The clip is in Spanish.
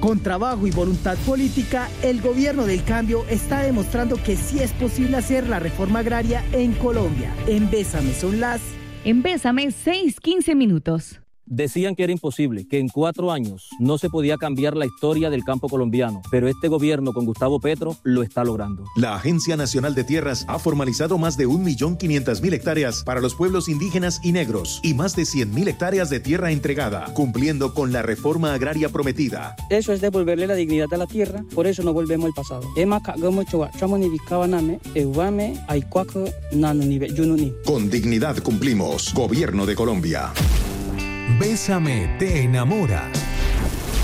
Con trabajo y voluntad política, el gobierno del cambio está demostrando que sí es posible hacer la reforma agraria en Colombia. En Bésame son las... En Bésame, 6:15 minutos. Decían que era imposible, que en 4 años no se podía cambiar la historia del campo colombiano, pero este gobierno con Gustavo Petro lo está logrando. La Agencia Nacional de Tierras ha formalizado más de 1.500.000 hectáreas para los pueblos indígenas y negros y más de 100.000 hectáreas de tierra entregada, cumpliendo con la reforma agraria prometida. Eso es devolverle la dignidad a la tierra, por eso no volvemos al pasado. Con dignidad cumplimos. Gobierno de Colombia. Bésame te enamora.